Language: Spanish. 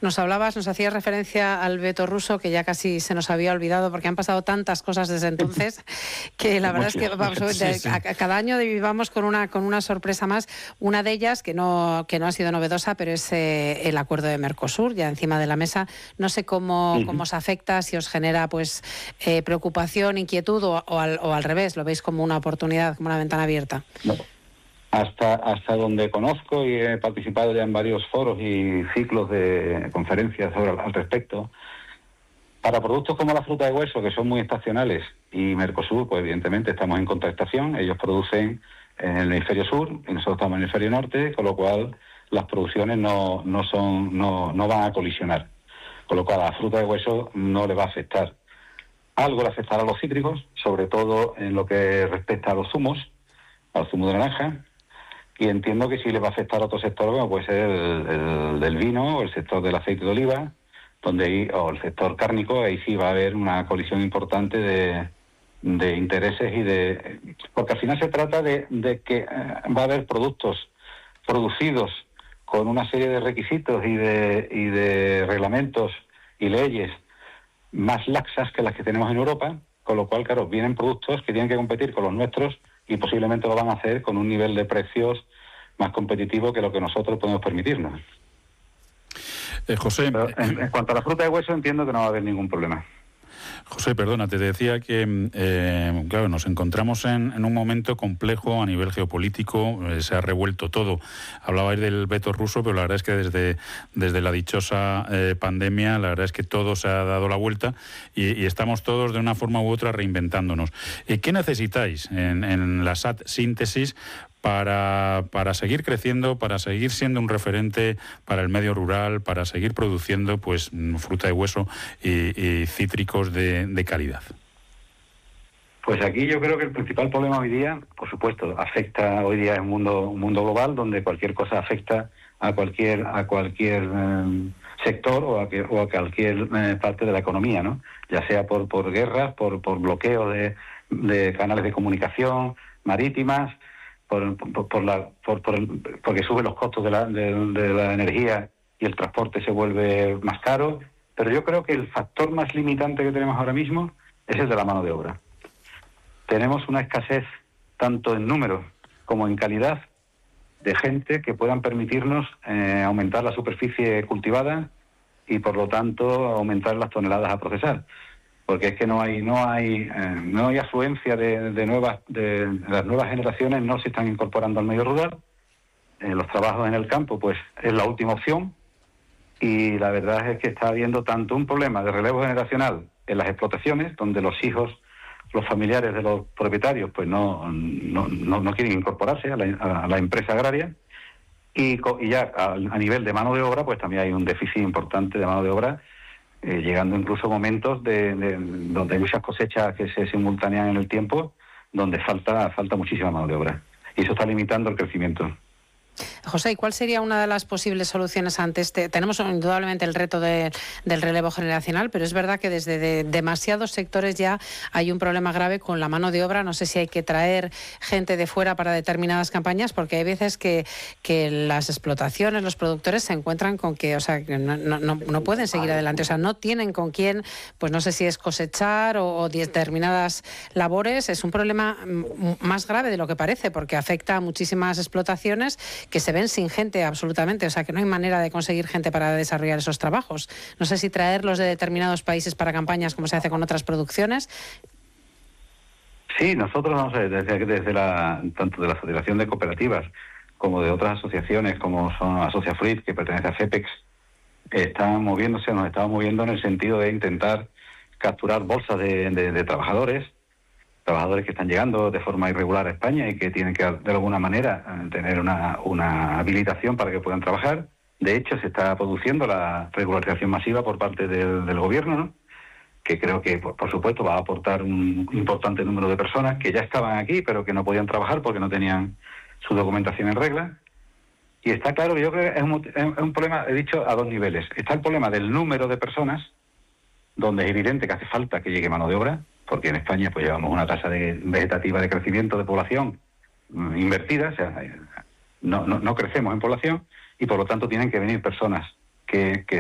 Nos hablabas, nos hacías referencia al veto ruso, que ya casi se nos había olvidado porque han pasado tantas cosas desde entonces que la verdad es que cada año vivamos con una sorpresa más. Una de ellas, que no ha sido novedosa, pero es el acuerdo de Mercosur, ya encima de la mesa. No sé cómo os afecta, si os genera pues preocupación, inquietud o al revés, lo veis como una oportunidad, como una ventana abierta. No. Hasta donde conozco y he participado ya en varios foros y ciclos de conferencias al respecto, para productos como la fruta de hueso, que son muy estacionales, y Mercosur, pues evidentemente estamos en contrastación. Ellos producen en el hemisferio sur y nosotros estamos en el hemisferio norte, con lo cual las producciones no van a colisionar, con lo cual a la fruta de hueso no le va a afectar. Algo le afectará a los cítricos, sobre todo en lo que respecta a los zumos, al zumo de naranja, y entiendo que sí le va a afectar a otro sector, como puede ser el del vino o el sector del aceite de oliva, o el sector cárnico. Ahí sí va a haber una colisión importante de intereses porque al final se trata de que va a haber productos producidos con una serie de requisitos y de reglamentos y leyes más laxas que las que tenemos en Europa, con lo cual, claro, vienen productos que tienen que competir con los nuestros y posiblemente lo van a hacer con un nivel de precios más competitivo que lo que nosotros podemos permitirnos. José... Pero en cuanto a la fruta de hueso, entiendo que no va a haber ningún problema. José, perdona, te decía que, claro, nos encontramos en un momento complejo a nivel geopolítico, se ha revuelto todo. Hablabais del veto ruso, pero la verdad es que desde la dichosa pandemia, la verdad es que todo se ha dado la vuelta y estamos todos de una forma u otra reinventándonos. ¿Qué necesitáis en la SAT Síntesis para seguir creciendo, para seguir siendo un referente para el medio rural, para seguir produciendo pues fruta de hueso y cítricos de calidad? Pues aquí yo creo que el principal problema hoy día, por supuesto, afecta hoy día en un mundo global donde cualquier cosa afecta a cualquier sector o a cualquier parte de la economía, ¿no? Ya sea por guerras, por bloqueo de canales de comunicación marítimas, porque suben los costos de la energía y el transporte se vuelve más caro. Pero yo creo que el factor más limitante que tenemos ahora mismo es el de la mano de obra. Tenemos una escasez tanto en número como en calidad de gente que puedan permitirnos aumentar la superficie cultivada y por lo tanto aumentar las toneladas a procesar. Porque es que no hay afluencia de las nuevas generaciones, no se están incorporando al medio rural. Los trabajos en el campo pues es la última opción, y la verdad es que está habiendo tanto un problema de relevo generacional en las explotaciones, donde los hijos, los familiares de los propietarios pues no quieren incorporarse a la empresa agraria, y ya a nivel de mano de obra pues también hay un déficit importante de mano de obra, llegando incluso momentos donde hay muchas cosechas que se simultanean en el tiempo, donde falta muchísima mano de obra, y eso está limitando el crecimiento. José, ¿y cuál sería una de las posibles soluciones ante este? Tenemos indudablemente el reto del relevo generacional, pero es verdad que desde demasiados sectores ya hay un problema grave con la mano de obra. No sé si hay que traer gente de fuera para determinadas campañas, porque hay veces que las explotaciones, los productores se encuentran con que, que no pueden seguir adelante, no tienen con quién, pues no sé si es cosechar o determinadas labores. Es un problema más grave de lo que parece, porque afecta a muchísimas explotaciones que se ven sin gente absolutamente, que no hay manera de conseguir gente para desarrollar esos trabajos. No sé si traerlos de determinados países para campañas como se hace con otras producciones. Sí, nosotros, no sé, desde tanto de la Federación de Cooperativas como de otras asociaciones como son Asociafruit, que pertenece a FEPEX, nos estamos moviendo en el sentido de intentar capturar bolsas de trabajadores que están llegando de forma irregular a España y que tienen que, de alguna manera, tener una habilitación para que puedan trabajar. De hecho, se está produciendo la regularización masiva por parte del gobierno, ¿no? Que creo que, por supuesto, va a aportar un importante número de personas que ya estaban aquí, pero que no podían trabajar porque no tenían su documentación en regla. Y está claro que yo creo que es un problema, he dicho, a dos niveles. Está el problema del número de personas, donde es evidente que hace falta que llegue mano de obra, porque en España pues llevamos una tasa vegetativa de crecimiento de población invertida, no crecemos en población, y por lo tanto tienen que venir personas que